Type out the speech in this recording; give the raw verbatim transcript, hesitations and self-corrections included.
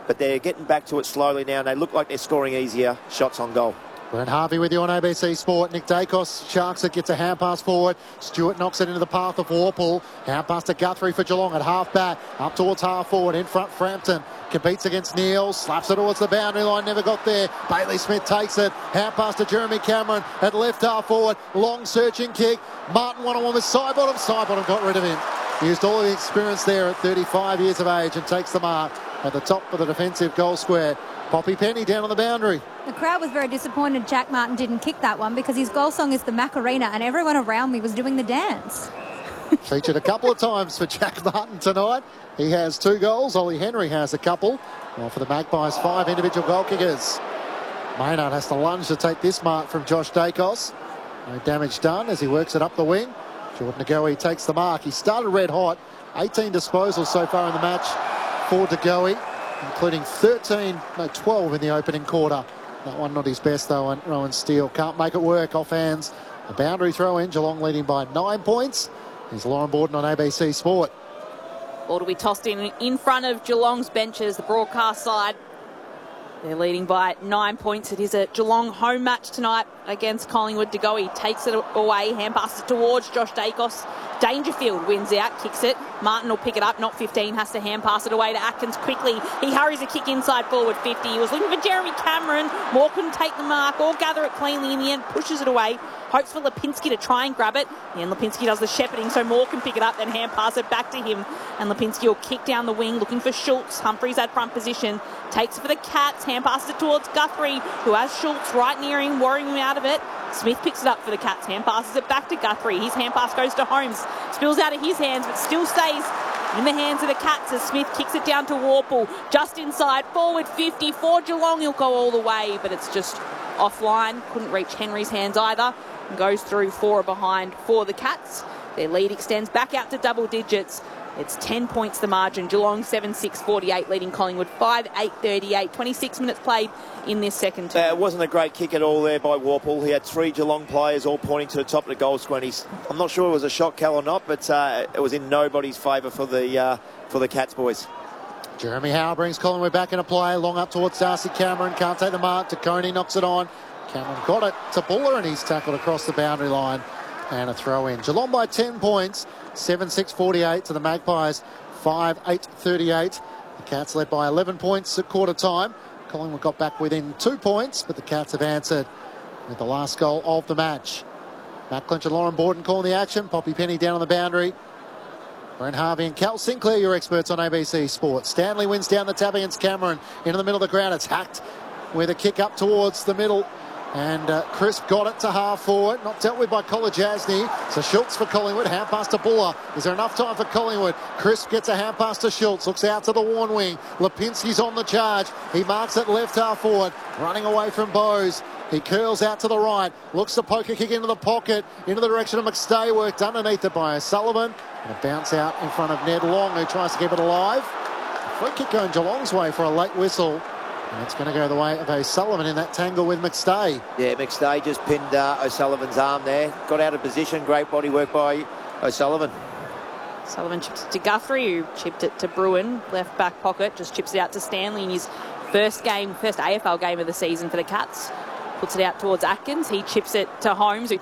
but they're getting back to it slowly now, and they look like they're scoring easier shots on goal. Brent Harvey with you on A B C Sport. Nick Dacos, Sharks, it gets a hand pass forward. Stewart knocks it into the path of Warple. Hand pass to Guthrie for Geelong at half back. Up towards half forward. In front, Frampton competes against Neal. Slaps it towards the boundary line. Never got there. Bailey Smith takes it. Hand pass to Jeremy Cameron at left half forward. Long searching kick. Martin one-on-one with Sidebottom. Sidebottom got rid of him. He used all of the experience there at thirty-five years of age and takes the mark at the top of the defensive goal square. Poppy Penny down on the boundary. The crowd was very disappointed Jack Martin didn't kick that one because his goal song is the Macarena and everyone around me was doing the dance. Featured a couple of times for Jack Martin tonight. He has two goals. Ollie Henry has a couple. Well, for the Magpies, five individual goal kickers. Maynard has to lunge to take this mark from Josh Dacos. No damage done as he works it up the wing. Jordan Degoe takes the mark. He started red hot. eighteen disposals so far in the match for Degoe, including thirteen, no, twelve in the opening quarter. That one not his best though, and Rowan Steele can't make it work off hands. A boundary throw in, Geelong leading by nine points. Here's Lauren Borden on A B C Sport. Ball to be tossed in in front of Geelong's benches, the broadcast side. They're leading by nine points. It is a Geelong home match tonight against Collingwood. Degoe takes it away, hand passes towards Josh Dacos. Dangerfield wins out, kicks it. Martin will pick it up, not fifteen, has to hand pass it away to Atkins quickly. He hurries a kick inside forward fifty. He was looking for Jeremy Cameron. Moore couldn't take the mark or gather it cleanly in the end, pushes it away. Hopes for Lipinski to try and grab it. And Lipinski does the shepherding so Moore can pick it up, then hand pass it back to him. And Lipinski will kick down the wing, looking for Schultz. Humphries at front position. Takes it for the Cats, hand passes it towards Guthrie, who has Schultz right near him, worrying him out of it. Smith picks it up for the Cats, hand passes it back to Guthrie. His hand pass goes to Holmes, spills out of his hands, but still stays in the hands of the Cats as Smith kicks it down to Warple. Just inside, forward fifty for Geelong. He'll go all the way, but it's just offline. Couldn't reach Henry's hands either. And goes through four behind for the Cats. Their lead extends back out to double digits. It's ten points the margin. Geelong seven six forty-eight leading Collingwood five eight thirty-eight. twenty-six minutes played in this second term. Uh, it wasn't a great kick at all there by Warple. He had three Geelong players all pointing to the top of the goal square. He's, I'm not sure it was a shot, Cal, or not, but uh, it was in nobody's favour for the uh, for the Cats boys. Jeremy Howe brings Collingwood back into play. Long up towards Darcy Cameron. Can't take the mark. Coney knocks it on. Cameron got it to Buller and he's tackled across the boundary line. And a throw in. Geelong by ten points. seven six forty-eight to the Magpies. five eight thirty-eight. The Cats led by eleven points at quarter time. Collingwood got back within two points, but the Cats have answered with the last goal of the match. Matt Clinch and Lauren Borden calling the action. Poppy Penny down on the boundary. Brent Harvey and Cal Sinclair, your experts on A B C Sport. Stanley wins down the tap against Cameron. Into the middle of the ground. It's hacked with a kick up towards the middle. And uh, Crisp got it to half forward. Not dealt with by Kolodjasny. So Schultz for Collingwood. Hand pass to Buller. Is there enough time for Collingwood? Crisp gets a hand pass to Schultz. Looks out to the Warn wing. Lipinski's on the charge. He marks it left half forward. Running away from Bowes. He curls out to the right. Looks to poke a kick into the pocket. Into the direction of McStay. Worked underneath it by O'Sullivan. And a bounce out in front of Ned Long, who tries to keep it alive. Free kick going Geelong's way for a late whistle. And it's going to go the way of O'Sullivan in that tangle with McStay. Yeah, McStay just pinned uh, O'Sullivan's arm there. Got out of position. Great body work by O'Sullivan. Sullivan chipped it to Guthrie, who chipped it to Bruin. Left back pocket, just chips it out to Stanley in his first game, first A F L game of the season for the Cats. Puts it out towards Atkins. He chips it to Holmes, who